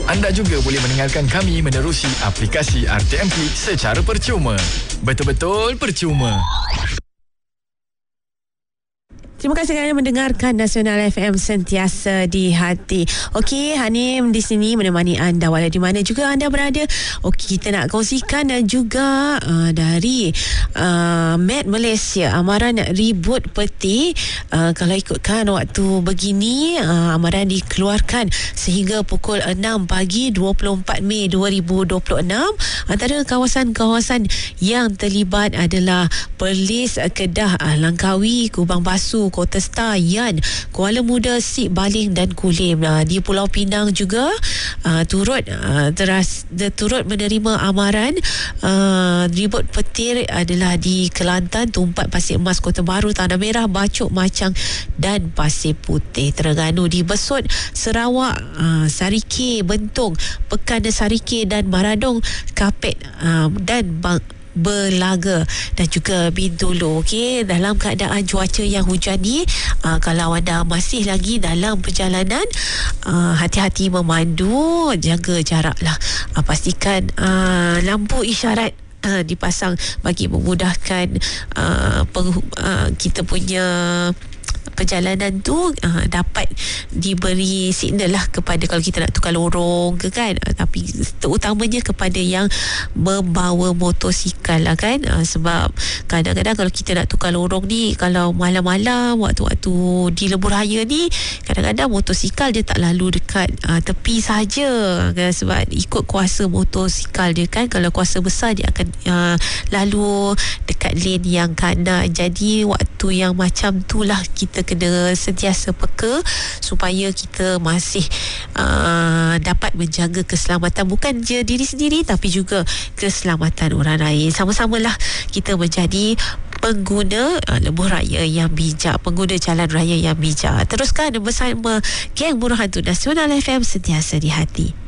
Anda juga boleh mendengarkan kami menerusi aplikasi RTM Klip secara percuma. Betul-betul percuma. Terima kasih kerana mendengarkan Nasional FM sentiasa di hati. Okey, Hanim di sini menemani anda walau di mana juga anda berada. Okey, kita nak kongsikan juga dari Met Malaysia, amaran ribut peti. Kalau ikutkan waktu begini, amaran dikeluarkan sehingga pukul 6 pagi 24 Mei 2026. Antara kawasan-kawasan yang terlibat adalah Perlis, Kedah, Langkawi, Kubang Basuh, Kota Star, Yan, Kuala Muda, Sik Baling dan Kulim. Di Pulau Pinang juga turut menerima amaran ribut petir adalah di Kelantan, Tumpat, Pasir Mas, Kota Baru, Tanah Merah, Bacok, Macang dan Pasir Putih. Terengganu di Besut, Sarawak, Sarike, Bentong, Pekan Sarike dan Maradong, Kapet dan Belaga dan juga Bintulu. Okey, dalam keadaan cuaca yang hujan ni, kalau anda masih lagi dalam perjalanan, hati-hati memandu, jaga jarak lah. Pastikan lampu isyarat dipasang bagi memudahkan kita punya perjalanan tu dapat diberi signal lah kepada kalau kita nak tukar lorong ke kan, tapi terutamanya kepada yang membawa motosikal lah kan, sebab kadang-kadang kalau kita nak tukar lorong ni, kalau malam-malam waktu-waktu di lebuh raya ni, kadang-kadang motosikal dia tak lalu dekat tepi saja kan, sebab ikut kuasa motosikal dia kan. Kalau kuasa besar dia akan lalu dekat lane yang kanan. Jadi waktu yang macam tu lah kita kena sentiasa peka supaya kita masih dapat menjaga keselamatan bukan je diri sendiri tapi juga keselamatan orang lain. Sama-samalah kita menjadi pengguna lebuh raya yang bijak, pengguna jalan raya yang bijak. Teruskan bersama Geng Buruh Hantu Nasional FM sentiasa di hati.